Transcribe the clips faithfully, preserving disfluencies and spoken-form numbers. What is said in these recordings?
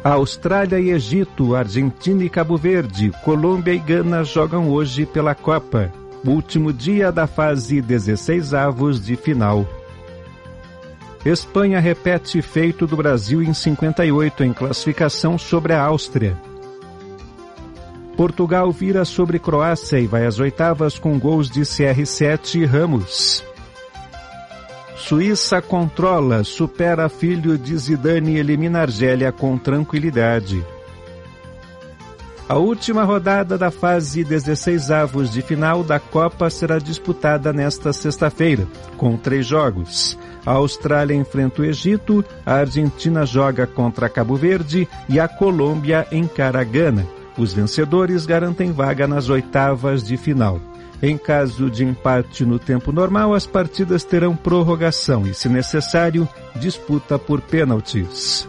Austrália e Egito, Argentina e Cabo Verde, Colômbia e Gana jogam hoje pela Copa. Último dia da fase dezesseisavos de final. Espanha repete feito do Brasil em cinquenta e oito em classificação sobre a Áustria. Portugal vira sobre Croácia e vai às oitavas com gols de C R sete e Ramos. Suíça controla, supera filho de Zidane e elimina Argélia com tranquilidade. A última rodada da fase dezesseisavos de final da Copa será disputada nesta sexta-feira, com três jogos. A Austrália enfrenta o Egito, a Argentina joga contra Cabo Verde e a Colômbia encara a Gana. Os vencedores garantem vaga nas oitavas de final. Em caso de empate no tempo normal, as partidas terão prorrogação e, se necessário, disputa por pênaltis.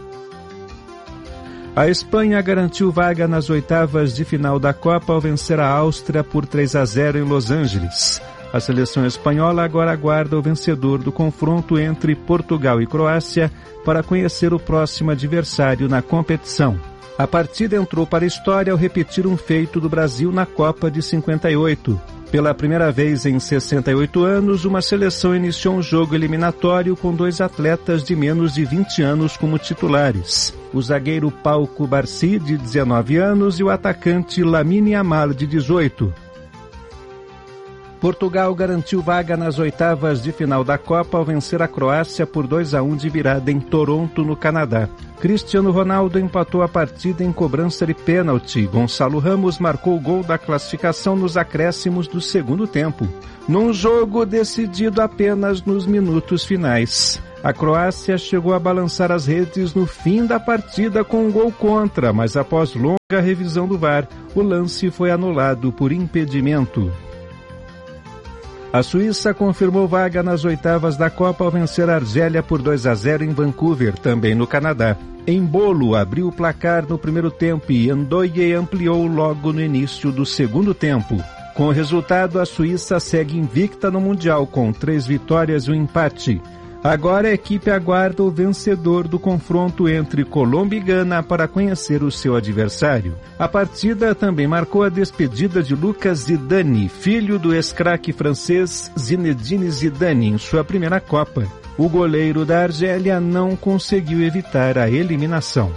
A Espanha garantiu vaga nas oitavas de final da Copa ao vencer a Áustria por três a zero em Los Angeles. A seleção espanhola agora aguarda o vencedor do confronto entre Portugal e Croácia para conhecer o próximo adversário na competição. A partida entrou para a história ao repetir um feito do Brasil na Copa de cinquenta e oito. Pela primeira vez em sessenta e oito anos, uma seleção iniciou um jogo eliminatório com dois atletas de menos de vinte anos como titulares. O zagueiro Pau Cubarsí, de dezenove anos, e o atacante Lamine Yamal, de dezoito. Portugal garantiu vaga nas oitavas de final da Copa ao vencer a Croácia por dois a um de virada em Toronto, no Canadá. Cristiano Ronaldo empatou a partida em cobrança de pênalti. Gonçalo Ramos marcou o gol da classificação nos acréscimos do segundo tempo, num jogo decidido apenas nos minutos finais. A Croácia chegou a balançar as redes no fim da partida com um gol contra, mas após longa revisão do V A R, o lance foi anulado por impedimento. A Suíça confirmou vaga nas oitavas da Copa ao vencer a Argélia por dois a zero em Vancouver, também no Canadá. Embolo abriu o placar no primeiro tempo e Ndoye ampliou logo no início do segundo tempo. Com o resultado, a Suíça segue invicta no Mundial com três vitórias e um empate. Agora a equipe aguarda o vencedor do confronto entre Colômbia e Gana para conhecer o seu adversário. A partida também marcou a despedida de Lucas Zidane, filho do ex-craque francês Zinedine Zidane, em sua primeira Copa. O goleiro da Argélia não conseguiu evitar a eliminação.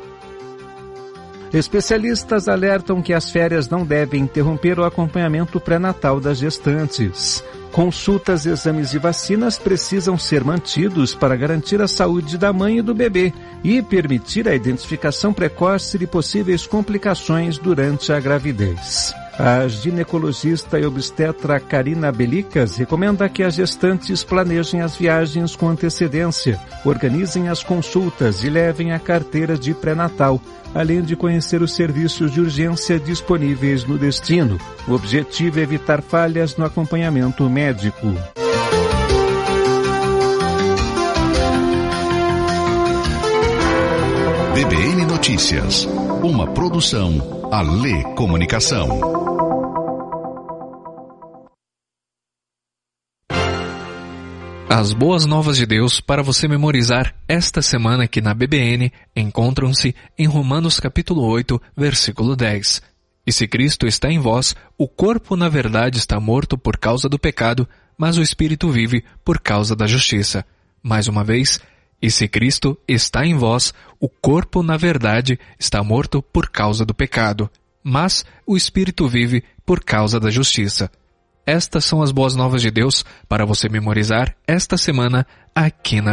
Especialistas alertam que as férias não devem interromper o acompanhamento pré-natal das gestantes. Consultas, exames e vacinas precisam ser mantidos para garantir a saúde da mãe e do bebê e permitir a identificação precoce de possíveis complicações durante a gravidez. A ginecologista e obstetra Karina Belicas recomenda que as gestantes planejem as viagens com antecedência, organizem as consultas e levem a carteira de pré-natal, além de conhecer os serviços de urgência disponíveis no destino. O objetivo é evitar falhas no acompanhamento médico. B B N Notícias, uma produção Alê Comunicação. As boas novas de Deus para você memorizar esta semana aqui na B B N encontram-se em Romanos capítulo oito, versículo dez. E se Cristo está em vós, o corpo na verdade está morto por causa do pecado, mas o espírito vive por causa da justiça. Mais uma vez, e se Cristo está em vós, o corpo na verdade está morto por causa do pecado, mas o espírito vive por causa da justiça. Estas são as boas novas de Deus para você memorizar esta semana aqui na